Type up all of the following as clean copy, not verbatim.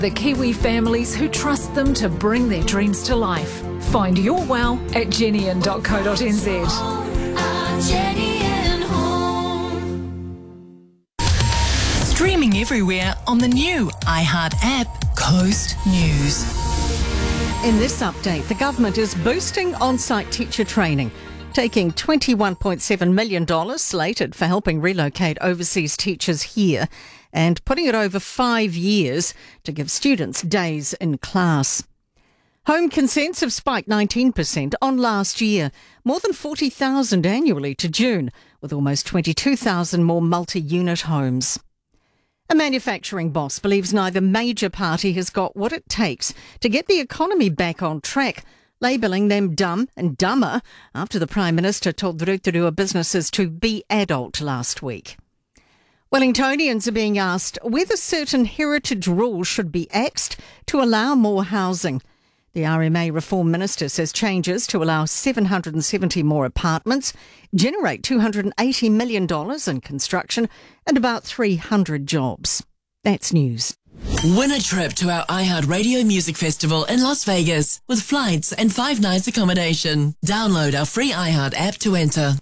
The Kiwi families who trust them to bring their dreams to life. Find your wow at genuine.co.nz. Streaming everywhere on the new iHeart app, Coast News. In this update, the government is boosting on-site teacher training, taking $21.7 million slated for helping relocate overseas teachers here and putting it over 5 years to give students days in class. Home consents have spiked 19% on last year, more than 40,000 annually to June, with almost 22,000 more multi-unit homes. A manufacturing boss believes neither major party has got what it takes to get the economy back on track, labelling them dumb and dumber after the Prime Minister told the Rotorua businesses to be adult last week. Wellingtonians are being asked whether certain heritage rules should be axed to allow more housing. The RMA Reform Minister says changes to allow 770 more apartments generate $280 million in construction and about 300 jobs. That's news. Win a trip to our iHeart Radio Music Festival in Las Vegas with flights and 5 nights accommodation. Download our free iHeart app to enter.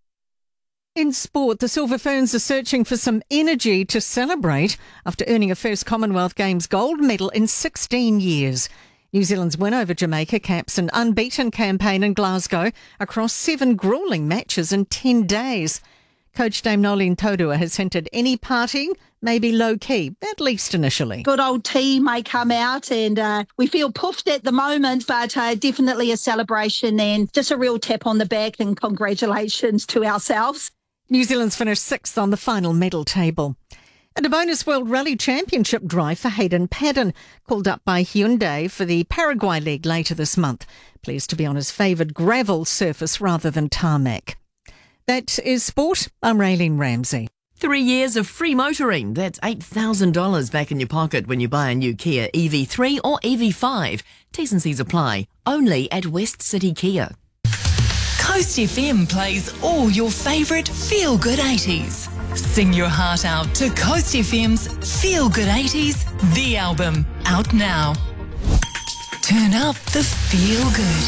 In sport, the Silver Ferns are searching for some energy to celebrate after earning a first Commonwealth Games gold medal in 16 years. New Zealand's win over Jamaica caps an unbeaten campaign in Glasgow across 7 gruelling matches in 10 days. Coach Dame Nolene Taurua has hinted any partying may be low-key, at least initially. Good old tea may come out and we feel puffed at the moment, but definitely a celebration and just a real tap on the back and congratulations to ourselves. New Zealand's finished 6th on the final medal table. And a bonus World Rally Championship drive for Hayden Paddon, called up by Hyundai for the Paraguay leg later this month. Pleased to be on his favoured gravel surface rather than tarmac. That is sport. I'm Raylene Ramsey. 3 years of free motoring. That's $8,000 back in your pocket when you buy a new Kia EV3 or EV5. T's and C's apply. Only at West City Kia. Coast FM plays all your favourite feel-good 80s. Sing your heart out to Coast FM's Feel Good 80s, the album, out now. Turn up the feel good.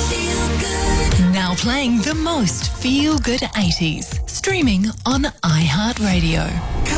Now playing the most feel good 80s. Streaming on iHeartRadio.